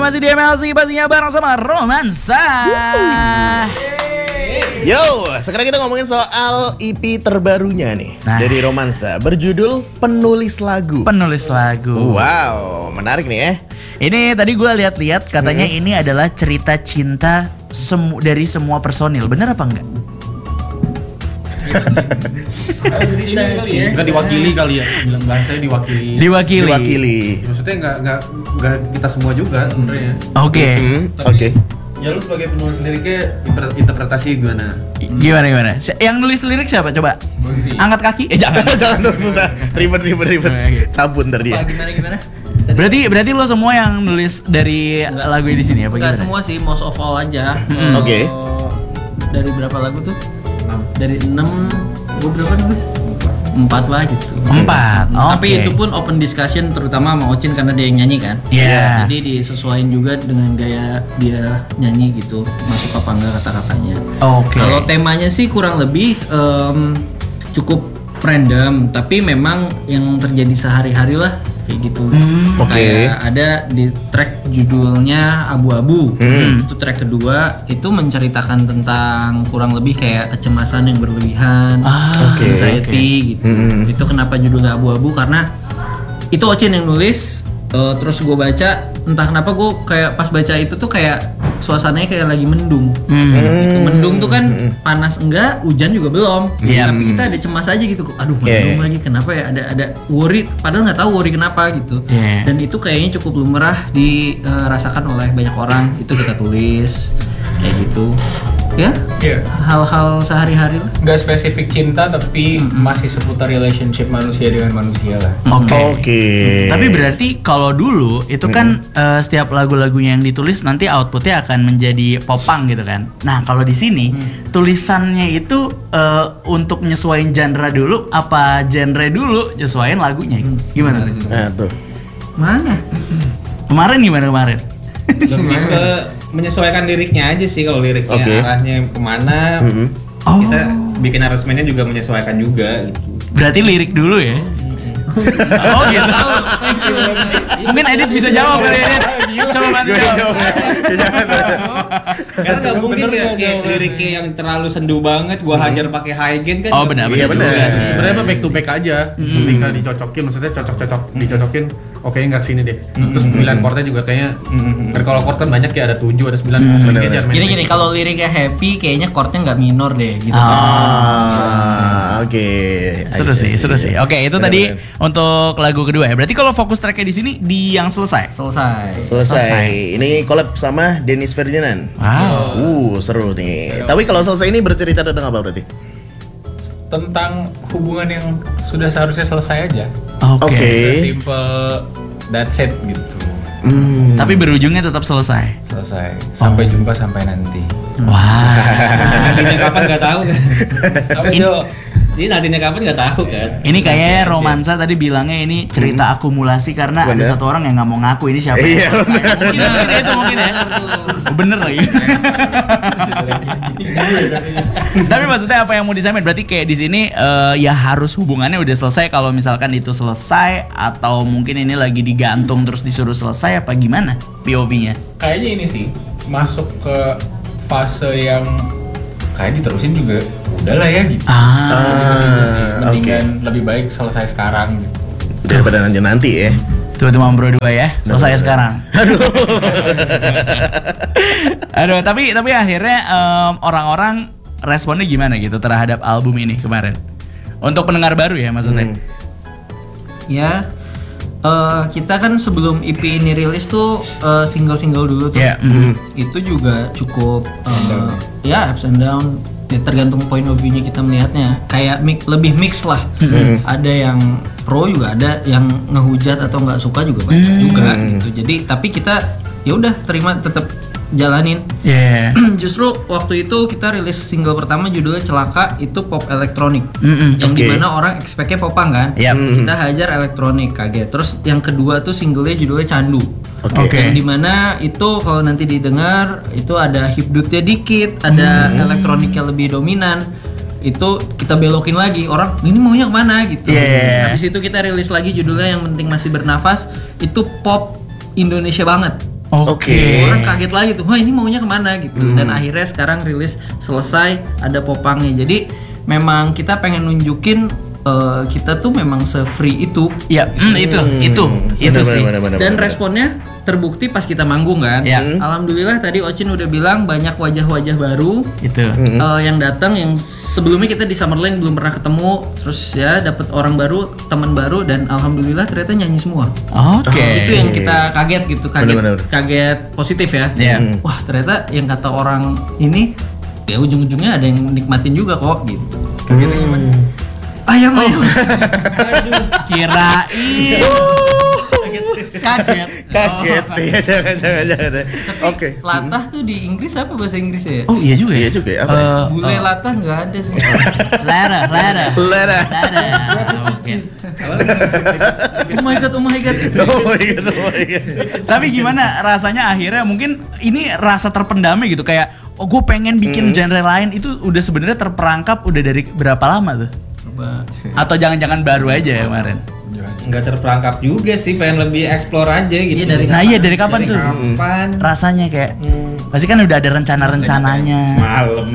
masih di MLC pastinya bareng sama Romansa. Yo, sekarang kita ngomongin soal EP terbarunya nih dari Romansa berjudul Penulis Lagu. Penulis lagu. Wow, menarik nih ya. Ini tadi gue lihat-lihat katanya ini adalah cerita cinta dari semua personil. Bener apa enggak? Enggak diwakili kali ya, bilang bahasanya diwakili. Diwakili. Maksudnya enggak kita semua juga sebenarnya. Oke. Oke. Ya lu sebagai penulis liriknya interpretasi gimana? Gimana? Yang nulis lirik siapa? Coba. Angkat kaki. Jangan. Jangan dong, susah. Ribet. Cabut ntar dia. Gimana? Berarti lo semua yang nulis dari lagu di sini apa Enggak gimana? semua sih, most of all aja. Oke. Dari berapa lagu tuh? Dari 6, gue berapa nulis? 4 lah gitu. 4. Tapi itu pun open discussion terutama sama Ocin karena dia yang nyanyi kan. Iya. Jadi disesuaikan juga dengan gaya dia nyanyi gitu, masuk apa enggak kata-katanya. Oke. Kalau temanya sih kurang lebih cukup random, tapi memang yang terjadi sehari-hari lah kayak gitu. Kayak ada di track judulnya Abu-Abu. Itu track kedua itu menceritakan tentang kurang lebih kayak kecemasan yang berlebihan, anxiety gitu. Itu kenapa judulnya Abu-Abu karena itu Ocin yang nulis. Terus gue baca, entah kenapa gue kayak pas baca itu tuh kayak suasananya kayak lagi mendung. Gitu. Mendung tuh kan panas enggak, hujan juga belum. Tapi kita ada cemas aja gitu. Aduh, mendung lagi. Kenapa ya? Ada worry. Padahal nggak tahu worry kenapa gitu. Dan itu kayaknya cukup lumrah dirasakan oleh banyak orang. Itu kita tulis kayak gitu. Ya, hal-hal sehari-hari lah. Nggak spesifik cinta tapi masih seputar relationship manusia dengan manusia lah. Oke. Tapi berarti kalau dulu itu kan setiap lagu-lagunya yang ditulis nanti outputnya akan menjadi popang gitu kan. Nah kalau di sini tulisannya itu untuk nyesuaiin genre dulu apa genre dulu nyesuaiin lagunya? Gimana? Nah tuh. Mana? Kemarin gimana kemarin? Lebih ke menyesuaikan liriknya aja sih, kalau liriknya arahnya kemana kita bikin aransemennya juga menyesuaikan juga gitu. Berarti lirik dulu ya? Oh gitu. Mungkin Edit bisa jawab kali Edit. Coba bantu jawab. Karena nggak mungkin kayak liriknya yang terlalu sendu banget gua hajar pakai high gain kan. Oh benar. Iya benar. Sebenarnya mah back to back aja. Ketika dicocokin, maksudnya dicocokin. Oke, nggak kesini deh. Terus pilihan chordnya juga kayaknya. Dan kalau chord kan banyak ya, ada 7, ada 9. Gini kalau liriknya happy kayaknya chordnya nggak minor deh gitu. Oke. Seru sih. Oke, itu tadi untuk lagu kedua ya. Berarti kalau fokus tracknya di sini di yang selesai. Selesai. Ini collab sama Dennis Ferdinand. Wow. Seru nih. Tapi kalau selesai ini bercerita tentang apa berarti? Tentang hubungan yang sudah seharusnya selesai aja. Oke. Simple, that's it gitu. Tapi berujungnya tetap selesai. Sampai jumpa sampai nanti. Wah. Nantinya kapan nggak tahu kan? Ini nantinya kapan nggak tahu kan? Ini kayaknya Romansa tadi bilangnya ini cerita akumulasi karena ada satu orang yang nggak mau ngaku ini siapa. Iya, mungkin ya. Bener lagi. Tapi maksudnya apa yang mau disampaikan? Berarti kayak di sini ya harus hubungannya udah selesai. Kalau misalkan itu selesai atau mungkin ini lagi digantung terus disuruh selesai apa gimana POV-nya? Kayaknya ini sih masuk ke fase yang kayak diterusin juga udahlah ya gitu. Mendingan lebih baik selesai sekarang gitu. Daripada nanti ya. Tuh teman bro 2 ya, selesai sekarang. Aduh, tapi akhirnya orang-orang responnya gimana gitu terhadap album ini kemarin? Untuk pendengar baru ya maksudnya. Ya, kita kan sebelum EP ini rilis tuh single-single dulu tuh. Itu juga cukup ya ups and down. Ya, tergantung point of view-nya kita melihatnya. Kayak lebih mix lah. Ada yang pro juga, ada yang ngehujat atau nggak suka juga banyak juga gitu. Jadi tapi kita ya udah terima, tetap jalanin. Justru waktu itu kita rilis single pertama judulnya Celaka, itu pop elektronik. Yang dimana orang expect-nya popang kan. Kita hajar elektronik kaget. Terus yang kedua tuh singlenya judulnya Candu. Yang dimana itu kalau nanti didengar itu ada hipdutnya dikit, ada elektroniknya lebih dominan. Itu kita belokin lagi, orang ini maunya kemana gitu. Habis itu kita rilis lagi judulnya Yang Penting Masih Bernafas. Itu pop Indonesia banget. Oke. Orang kaget lagi tuh, wah ini maunya kemana gitu. Dan akhirnya sekarang rilis selesai, ada popangnya. Jadi memang kita pengen nunjukin kita tuh memang se-free itu. Ya, itu sih. Dan responnya terbukti pas kita manggung kan. Ya. Alhamdulillah tadi Ocin udah bilang banyak wajah-wajah baru Itu. yang datang yang sebelumnya kita di Summerland belum pernah ketemu. Terus ya dapet orang baru, teman baru, dan alhamdulillah ternyata nyanyi semua. Oke. Itu yang kita kaget gitu, Bener-bener. kaget positif ya. Iya. Wah ternyata yang kata orang ini ya ujung-ujungnya ada yang nikmatin juga kok gitu. Kagetnya gimana? Ayam. Kirain. Kaget. Ya, jangan. Oke. Latah tuh di Inggris apa bahasa Inggrisnya ya? Oh iya juga Iya ya. juga ya. Apa? Bule latah nggak ada sih. Lara. Lera. Oke. Oh my god. Oh my god. Tapi gimana rasanya akhirnya, mungkin ini rasa terpendamnya gitu, kayak gue pengen bikin genre lain, itu udah sebenarnya terperangkap udah dari berapa lama tuh? Atau jangan-jangan baru aja ya kemarin? Nggak terperangkap juga sih, pengen lebih explore aja gitu. Iya, dari Dari kapan tuh? Kapan? Rasanya kayak pasti kan udah ada rencana-rencananya. Malam.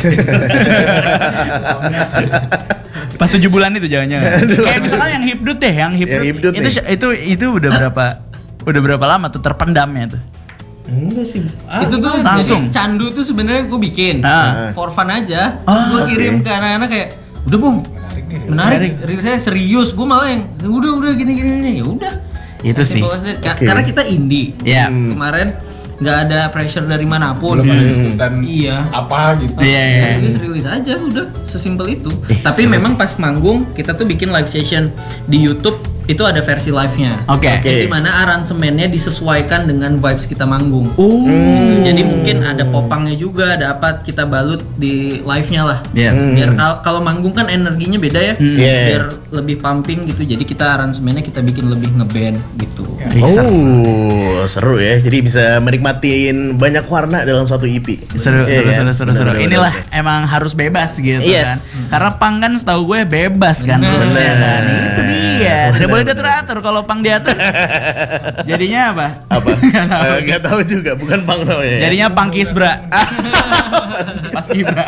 Pas 7 bulan itu jangan-jangan. Kayak misalkan yang Hipdut deh, yang Hipdut itu udah berapa lama tuh terpendamnya tuh? Enggak sih. Itu tuh langsung. jadi candu tuh sebenarnya gue bikin for fun aja. Terus gue kirim ke anak-anak kayak, udah bung, menarik. Rilisnya serius. Gue malah yang udah gini. Ya udah. Itu sih. Karena kita indie. Iya. Kemarin nggak ada pressure dari manapun. Belum ada tuntutan Iya. apa gitu. Iya. Rilis aja udah sesimpel itu. Tapi memang pas manggung kita tuh bikin live session di YouTube, itu ada versi live-nya. Oke. Di mana aransemennya disesuaikan dengan vibes kita manggung. Jadi mungkin ada popangnya juga, ada apa kita balut di live-nya lah. Iya. Biar kalau manggung kan energinya beda ya. Iya. Biar lebih pumping gitu. Jadi kita aransemennya kita bikin lebih ngeband gitu. Oh, seru ya. Jadi bisa menikmatin banyak warna dalam satu EP. Seru. Bener. Inilah emang harus bebas gitu Yes. kan. Karena pang kan setahu gue bebas kan Bener. rulesnya kan. Itu dia. Tidak boleh diatur-atur, kalau pang diatur. Jadinya apa? Apa? Gak tahu juga, bukan Bang namanya. Jadinya pangkisbra. Pas Gibra.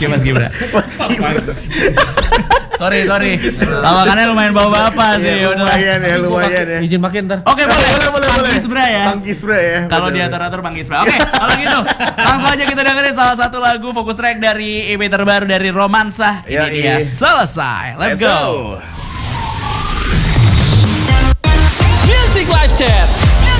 Sorry. Lawakannya lumayan bawa-bapak sih. Iya, lumayan ya. Izin pakai ntar. Oke, boleh. Boleh. Pangkisbra ya. Pangkisbra ya. Kalau Bener. diatur-atur pangkisbra. Oke, kalau gitu langsung aja kita dengerin salah satu lagu fokus track dari EP terbaru dari Romansa. Ini Yoi. dia Selesai. Let's go.